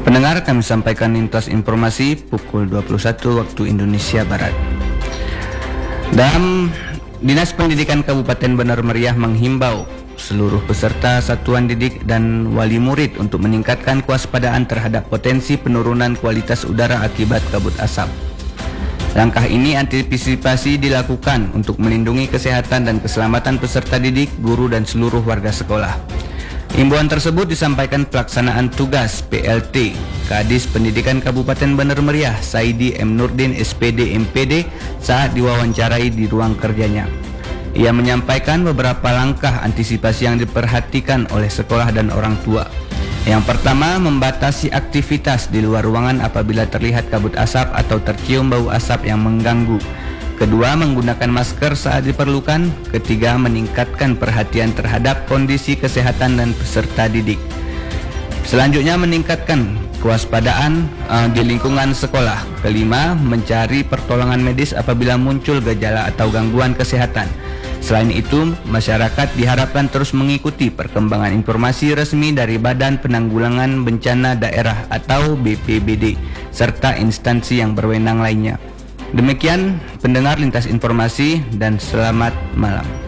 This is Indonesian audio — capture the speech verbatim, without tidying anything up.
Pendengar, kami sampaikan lintas informasi pukul dua puluh satu waktu Indonesia Barat. Dan Dinas Pendidikan Kabupaten Benar Meriah menghimbau seluruh peserta satuan didik dan wali murid untuk meningkatkan kewaspadaan terhadap potensi penurunan kualitas udara akibat kabut asap. Langkah ini antisipasi dilakukan untuk melindungi kesehatan dan keselamatan peserta didik, guru, dan seluruh warga sekolah. Himbauan tersebut disampaikan pelaksanaan tugas P L T Kadis Pendidikan Kabupaten Benar Meriah Saidi M Nurdin S P D M P D saat diwawancarai di ruang kerjanya. Ia menyampaikan beberapa langkah antisipasi yang diperhatikan oleh sekolah dan orang tua. Yang pertama, membatasi aktivitas di luar ruangan apabila terlihat kabut asap atau tercium bau asap yang mengganggu. Kedua, menggunakan masker saat diperlukan. Ketiga, meningkatkan perhatian terhadap kondisi kesehatan dan peserta didik. Selanjutnya, meningkatkan kewaspadaan uh, di lingkungan sekolah. Kelima, mencari pertolongan medis apabila muncul gejala atau gangguan kesehatan. Selain itu, masyarakat diharapkan terus mengikuti perkembangan informasi resmi dari Badan Penanggulangan Bencana Daerah atau B P B D serta instansi yang berwenang lainnya. Demikian pendengar lintas informasi dan selamat malam.